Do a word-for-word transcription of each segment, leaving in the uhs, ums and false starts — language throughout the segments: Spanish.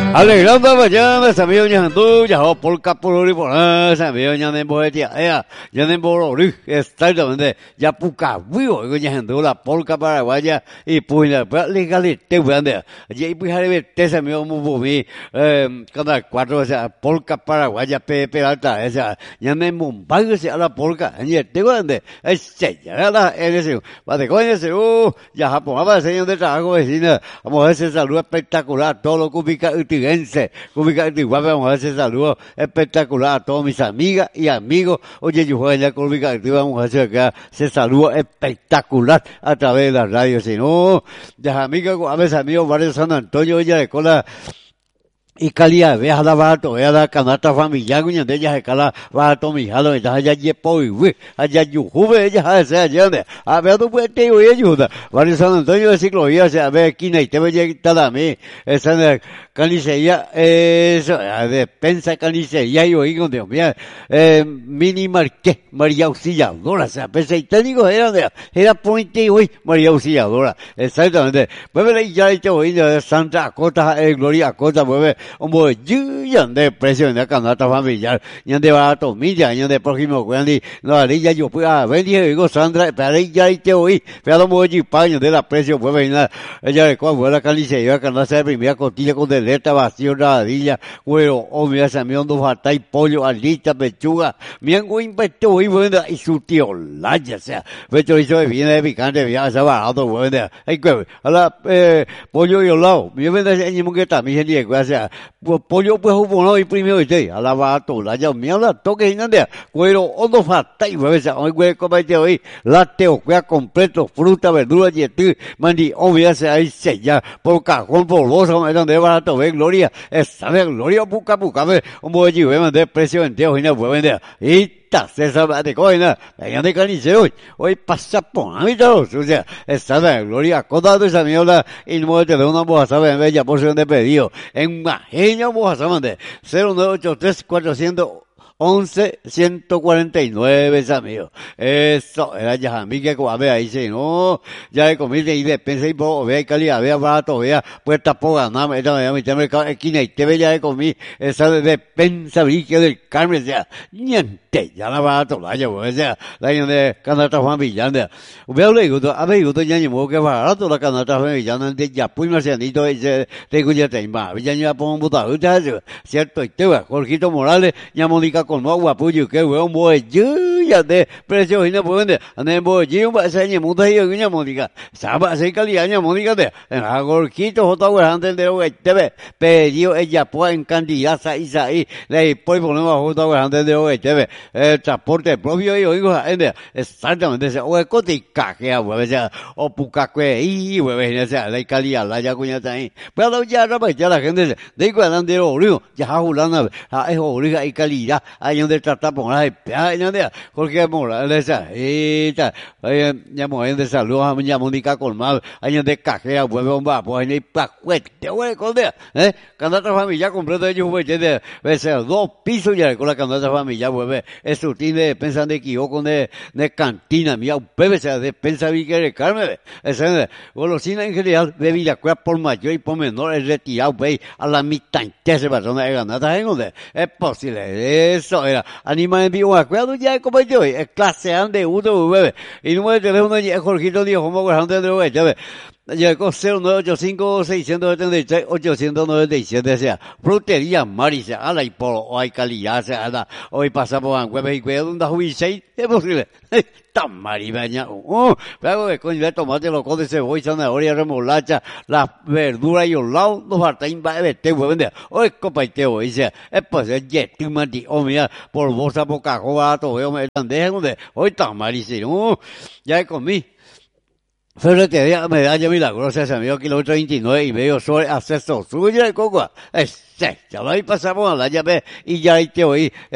Alegrando mañana, samio nyandu, yaho polka polori pora, samio nyanen boetia, ea, nyanen borori, exactamente, ya puka, vivo, nyandu la polka paraguaya y puina, legalmente, grande, ya y pues haré te samio mubumi, eh, cada cuatro, o sea, polka paraguaya, pepe alta, esa, nyanen mumbai, se a la polka, y te grande, es ya la, es eso, va de coño, se, uh, ya Japón, va a ser de trabajo, vecina, vamos a ver ese saludo espectacular, todo lo que ubica Utigense, ubica Utiguape, vamos a ver ese saludo espectacular a todas mis amigas y amigos. Oye, yo juego allá con ubica vamos a hacer acá ese saludo espectacular a través de la radio. Si no, ya amigas, a veces amigos, varios San Antonio, ella de cola. Y calidad, ve a la barato, ve a la canasta familiar, cuña de ella se cala barato, mi jalo, ella allá yepo y we, allá yujube, ella hace allá, a ver, tú puedes te oír ayuda. Varios San Antonio de ciclovía, se a ver, esquina, y te voy a quitar a mí, esa de canicería, eso, a ver, pensa canicería, y oí con Dios mío, eh, mini marqué, María Auxiliadora, o sea, pensé, y técnico era de, era puente y hoy, María Auxiliadora, exactamente. Pues ya te oí de Santa Acota, eh, Gloria Acota, pues, como yuyan de precio de canasta familiar, yan de barato milla, yan de próximo grande, no harilla yo pues a ver digo Sandra, pero ya te oí, pero muy jipaño de la precio pues venir, ella de cuando fue la calicería, canasta de primera costilla con deleta, vacío, radilla, güero, o mira samión, dos batay, pollo, alita, pechuga, miango impeto y bueno, y su tío laya, o sea, pecho hizo de viene de picante, viaja ese barato, bueno, hay que, a la, eh, pollo y olao, mi vende ese año que también se o sea, pues pollo pues hubo y primero y a la barato la ya mierda toque y nada cuero ondo falta y pues hoy güey comete hoy lácteo cuea completo fruta verdura y tú mandi obvia se ahí se ya por cajón por bolsa me donde barato ve gloria esa de gloria busca busca ve un buen allí vende precio entero y no puede vender y se sabe de coina, vengan de canice hoy, hoy pasa por a mí todos, o sea, esa de gloria, contado esa mierda, y no te de una moja sabe en bella porción de pedido, en una genia moja sabe, cero nueve ocho tres cuatrocientos once ciento cuarenta y nueve, amigo. Eso, era ya mí que a ver ahí sí, no, ya de comida y despensa y poco, vea calidad, vea barato, vea puerta por ganar, esta me llama, mercado esquina y te ve ya de comida, esa de despensa brique del Carmen, o sea, niente, ya la barato, la ya, o sea, la de canasta familiar, vea le digo, a ver, digo, ya ni modo que barato la canasta familiar, de ya, pues marcianito, ese, te cuya te ima, ya ni la pongo botado, cierto, y te va, Jorgito Morales, ya Mónica con no guapullo que weón boy ya de precio y no puede ande boy yo va a ser mundo y una mónica sabe hacer calidad ña mónica de a gorquito jota antes de hoy te ve pedido ella pues en cantidad ahí ahí le pues ponemos jota antes de hoy te ve el transporte propio y oigo exactamente ese o cotica que a veces o puca que y we esa la calidad la ya cuña ahí pero ya no ya la gente de cuando de oro ya julana es origa y calidad hay donde trata por ahí, hay donde Jorge Morales, esta, ya mujer de salud, a mi Mónica Colmado, hay donde cajera, vuelve un vapo, hay ni pacuete, güey, con de, eh, candata familiar completo de ellos, güey, de, veces dos pisos ya con la candata familiar, vuelve, es su tiene de pensa de equivoco de, de cantina, mía, bebé, se despensa vi que Carmen, ese, golosina en general, de Villacueva por mayor y por menor, es retirado, güey, a la mitad, que se pasó de ganata, en donde, es posible, eso era, anima en vivo, acuerdo ya como yo, es clase A de uno, bebé, y número de teléfono es Jorgito Dios, como grande de bebé, ya ve, llegó cero nueve ocho cinco seis siete tres ocho nueve siete, sea, frutería Marisa, a la y por, o hay calidad, sea, hoy pasamos a hueves y cuidado, un dajo y seis, es posible, tan maribeña, oh, pero que coño de tomate, loco de cebolla, zanahoria, remolacha, las verduras y un lado, los bartaín va a ver, te hueven de, hoy copa y te voy, dice, es pues, es yetimati, oh, mira, por bolsa, por cajón, barato, veo, me dan, déjenme, hoy tan maribeña, oh, ya comí. Ferretería Medalla Milagrosa, ese amigo kilómetro veintinueve y medio sobre acceso suyo de Cocoa. Ese, ya lo ahí pasamos a la llave y ya ahí te oí. Es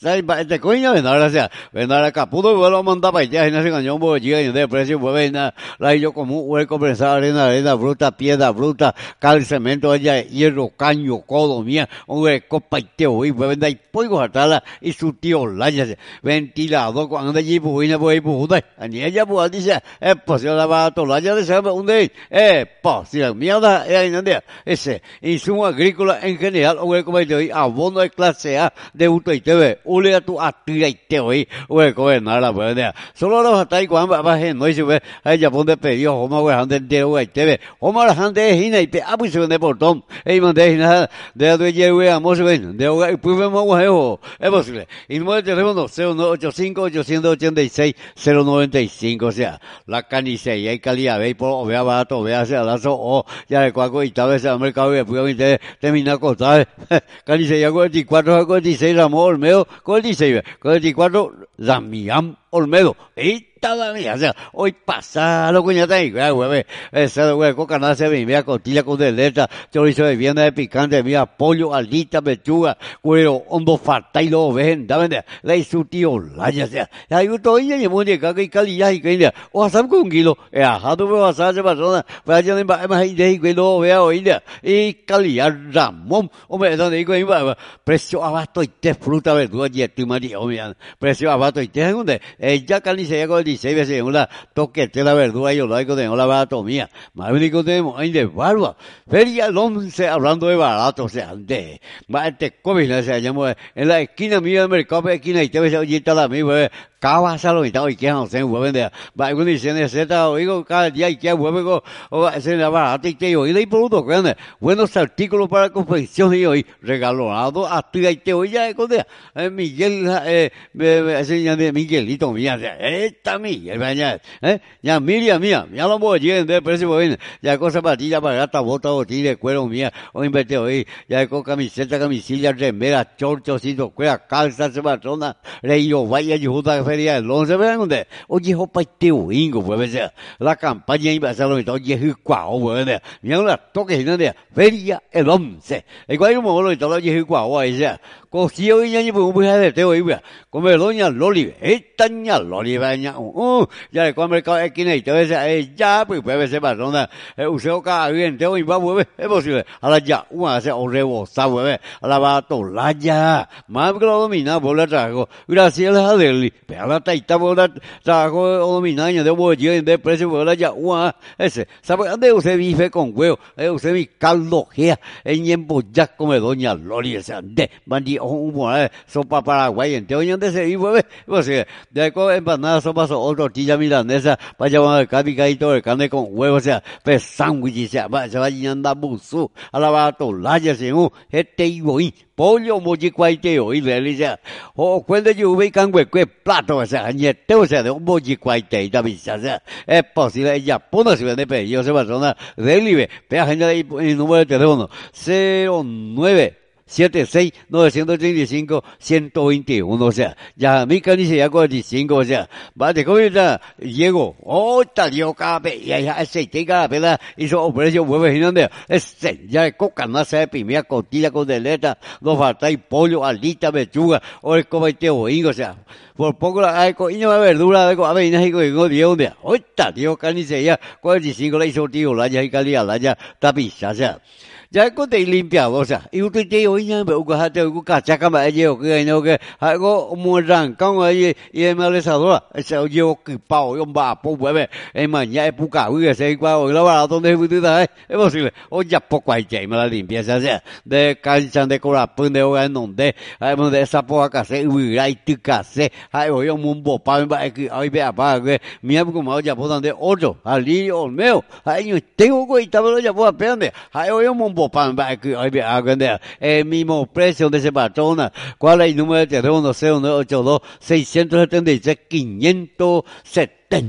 sai ba este coña vendrá sea, vendrá acá pudo vuelo manda pa ya en ese cañón bo llega y de precio pues na la yo como hueco pensar arena arena bruta piedra bruta cal cemento allá hierro caño codo mía un hueco pa teo y pues venda y pollo atala y su tío la ya ventilador cuando allí buina boy buda ani ella bo dice eh pues yo la va to la ya de sabe dónde eh pues si la mierda es en donde ese insumo agrícola en general hueco pa teo abono de clase A de auto y te ve ule a tu atira y te oí hueco en nada pues solo los atai cuando va a no dice hay ya pone pedido como güey ande de güey te ve como la gente hina y pe abu se vende portón ey mande hina de de ye güey amo se ven de güey pues vemos güey es posible y número de teléfono cero nueve ocho cinco ocho ocho seis cero nueve cinco o sea la carnicería y calidad ve por vea barato vea sea lazo o ya de cuaco y tal vez al mercado y pues te termina costar carnicería cuarenta y cuatro cuarenta y seis Ramón Olmedo cuarenta y seis cuarenta y cuatro Damián Olmedo y todavía, o sea, hoy pasa lo que ya te digo, güey, ese güey, con canal se mira costilla con deleta, chorizo de vianda de picante, mira, pollo, alita, pechuga, cuero, hondo falta y lo ven, ¿saben? La hizo su tío, la ya sea, hay un toño y muy de caca y calidad y que ya, o hasta con un kilo, eh, ajá, tú me vas a hacer persona, para allá en más y de que lo vea hoy día, y calidad, Ramón, hombre, donde digo, precio abasto y te fruta, verdura, y tu marido, precio abasto y te, ¿dónde? Ya carnicería con el dieciséis veces una toquete la verdura y yo lo digo de la baratomía. Más único tenemos ahí de barba. Feria el once hablando de barato, o sea, de, más este COVID, o sea, llamo en la esquina mía del mercado, esquina y te ves allí está la misma, cada salón y tal, y que no sé, hueven de, va alguna diciendo, etcétera, oigo, cada día y que hueven, o ese la barata y que yo, y de productos grandes, buenos artículos para confección y hoy, regalado a tu y te hoy ya, con Miguel, eh, ese ya de Miguelito, mía, esta Miguel, vaya, eh, ya Miriam, mía, ya lo voy a llegar de precio, bueno, ya cosa patilla para gata, bota, botilla de cuero, mía, o invertir hoy, ya con camiseta, camisilla, remera, chorchocito, cuera, calza, se patrona, reyo, vaya, yuda, feria, el once, vean dónde, oye, hopa, teo, ingo, pues, sea, la campaña iba a ser lo mismo, oye, cuau, pues, mira, la toque, y no, feria, el once, el cual hay un modelo y todo, oye, cuau, ahí sea, cogió y ya, pues, un de teo, iba, como doña Loli, esta ña Loli, vaya, uh, ya le come el mercado de esquina y te ves, eh, ya, pues, puede ser patrona, eh, usted cada bien, teo, y va, pues, es posible, a la ya, una, se o rebosa, pues, a la va a tolar ya, más que lo domina, por la trago, gracias a Deli, pero la taita, por la trago, domina, de bollo, de precio, por la ya, una, ese, ¿sabe dónde usted vive con huevo? Eh, usted mi caldo, gea, en yembo, ya come doña Loli, ese, de, bandí, un, un, sopa paraguay, en teo, y donde se vive, pues, de con empanadas, sopa, o tortilla milanesa, para llevar el capicadito de carne con huevo, o sea, pues, sándwich, se va, se va llenando a buzo, a la batolaya, según, este y voy, pollo, mochicuaiteo, y le dice, o cuando yo ve cangüe, que plato, o sea, niete, o sea, de un mochicuaiteo, y también, o sea, es posible, ella, pone si vende pedido, se persona, delive, pega gente ahí, el número de teléfono, cero nueve siete seis nueve treinta y cinco ciento veintiuno, o sea, ya mi canice ya cuarenta y cinco, o sea, va de comida, llego, oh, talió cabe, y ya aceite cada hizo precio huevos y donde, este, ya de coca, no se pimia, costilla con deleta, no falta y pollo, alita, pechuga, o el comete oído, o sea, por poco la hay coño de verdura, de avena y coño de donde, oh, talió canice ya cuarenta y cinco, la hizo tío, la ya y calidad, la ya tapiza, o sea, ya conté limpiado, o sea, y usted te oye, pero que hasta que cachaca me llevo que no que algo muy rancón ahí y de malezadora, ese llevo que pao, yo va po bebé, en mañana es puca, uy, ese cuau, la verdad donde usted es posible, o ya poco hay que me la limpieza, o sea, de cancha de corapón de hogar en donde, hay donde esa poca case, uy, hay tu case, hay hoy un mumbo pa, hay hay vea pa, que mira como ya por donde otro, al lío mío, hay tengo que estar ya por aprender, hay hoy un mumbo pan va que hoy a vender el mismo precio de ese patrona. ¿Cuál es el número de teléfono? cero nueve ocho dos seis siete tres quinientos setenta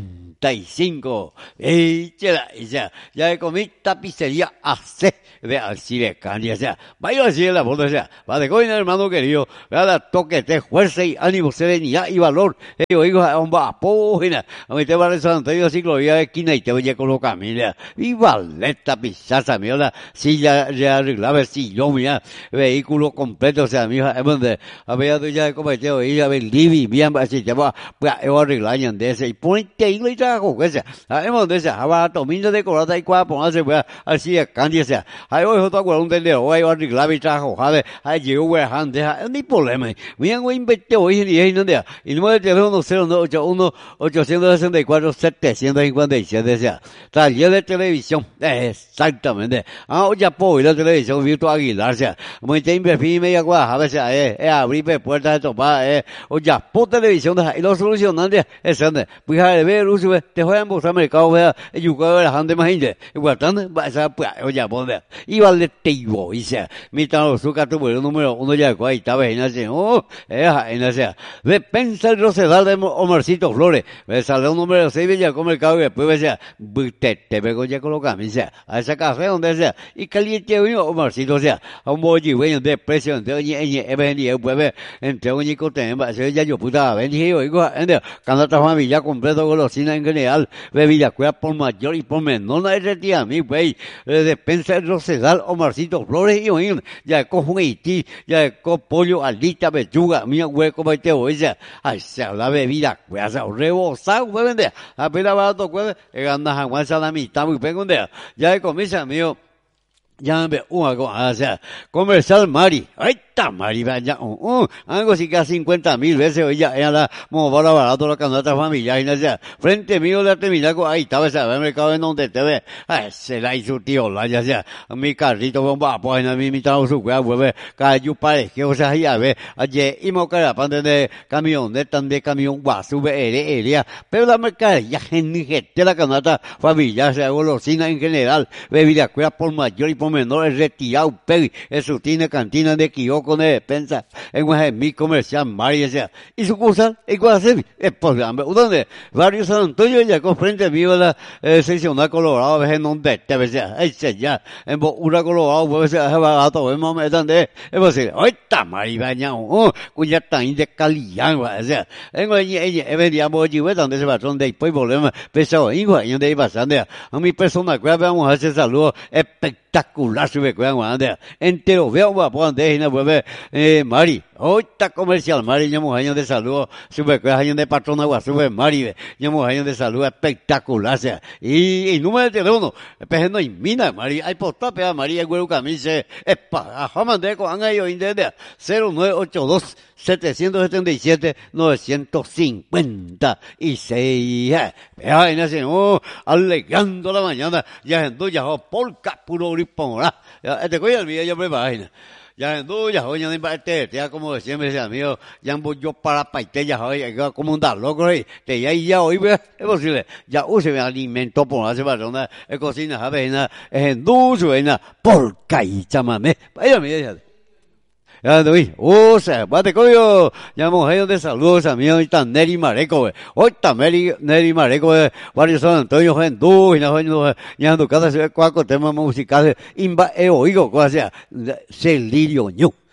noventa y cinco. Echa, ya, ya comí tapicería A C de Alcide Candia, o sea, vaya así en la foto, o sea, va de coina, hermano querido, vea toque de fuerza y ánimo, serenidad y valor. Yo digo, hombre, apógena, a mí te va a rezar Antonio Ciclovía de esquina y te voy a colocar, mira, y valeta, pisaza, mira, silla, ya arreglaba, sillón, mira, vehículo completo, o sea, mi hija, es donde, había tú ya de cometeo, y ya ven, libi, bien, así, te va, pues, yo arreglar, y de ese, y ponte ahí, y trabajo, que sea, es donde, o sea, va, tomando de colata y cuadra, ponerse, pues, así, de Candia, o sea, ahí voy, otro cuadro, un tendero, voy a arreglar, y trabajo, jade, ahí llegó, güey, jande, no hay problema, mira, güey, invité, hoy, y ahí, no, y no me teléfono cero nueve ocho uno ocho seis cuatro siete cinco siete, o sea, taller de televisión, exactamente, ah, ya puedo ir a la televisión, virtual Aguilar, o sea, muy te invertí media guaja, a veces, eh, eh, abrir puertas de topar, eh, o ya, por televisión, y lo solucionante, es donde, pues, a ver, uso, te juegan por el mercado, vea, y yo creo que la gente más gente, igual, tanto, va a ser, pues, o ya, pues, y vale, te ibo, y sea, mi tal, su cartu, el número uno ya, ahí estaba, en ese, oh, eh, en ese, de pensar, Rosedal de Omarcito Flores, me salió un número seis, ya come el cabo y después me decía, te, te pego ya con lo que me decía, a ese café donde sea, y caliente vino Omarcito, o sea, a un bollo y de precio, entre oye, oye, he venido, pues, entre oye y coten, ya yo puta, vendí yo, digo, ende, cuando esta familia completo golosina en general, bebida, cuida por mayor y por menor, no es retira a mí, güey, despensa el Rosedal Omarcito Flores, y oye, ya cojo un haití, ya cojo pollo, alita, pechuga, mía, güey, como este, oye, ay, se la bebida, pues, se rebosado, pues, vende, apenas barato, pues, anda jamás a la mitad, muy pego, ya de comisa, mío, ya me una cosa, o sea, comercial Mari, ahí está Mari, vaya, uh, uh, algo así que cincuenta mil veces, oye, ella la, como va la barato la candidata familiar, y no sea, frente mío la terminar con, ahí estaba ese mercado en donde te ve, ay, se la hizo tío, la, ya sea, mi carrito, bomba, pues, a mí, mi trabajo, su cueva, pues, cada yo parece, o sea, ya ve, ayer, y me cara, pan de camión, de tan de camión, va, sube, ere, ere, pero la mercadería, gente, la candidata familiar, o sea, golosina en general, bebida, cueva por mayor y por menores retirado, pegui, eso tiene cantina de kiosco de despensa, en un mi comercial, María, o sea, y su cosa, igual a ser, es por hambre, ¿dónde? Barrio San Antonio, ya con frente mío la eh, seccional Colorado, a veces no te, te decía, ay, se ya, en una Colorado, pues, se va barato, es más, donde, es posible, ahí está, María, baña, oh, cuya tan de calidad, o sea, en ella, ella, veníamos allí, donde se va, donde después volvemos, pesado, igual, donde iba pasando, a mi persona, que vamos a hacer saludos espectacular, sube, cuidado, entero, veo, va, pues, ande, y no vuelve, eh, Mari, ahorita comercial, Mari, llamo años de saludo, sube, cuidado, años de patrón, agua, sube, Mari, llamo años de saludo espectacular, o sea, y, y número de teléfono, pejendo y mina, Mari, hay postal, pega, Mari, el güero camise, es para, jamás de con ellos, intende, cero nueve ocho dos siete siete siete nueve cinco seis, vea, en ese, oh, alegando la mañana, ya en ya, polka, puro gripón, este coño, el mío, yo me imagino. Ya en ya hoy en parte, ya como siempre decía mío, ya voy yo para paite, ya hoy, como un da loco ahí, te ya ya hoy, es posible, ya use me alimento por hacer persona, es cocina, avena, es en dulce, en polka y chamamé, vaya mía, ya doy, o sea, bate coño, ya mujer de saludos a mí, ahorita Neri Mareco, ahorita Neri, Neri Mareco, varios San Antonio, en du, y no, no, ya en tu casa se ve cuatro temas musicales, imba, e oigo, o sea, Celirio Ñu.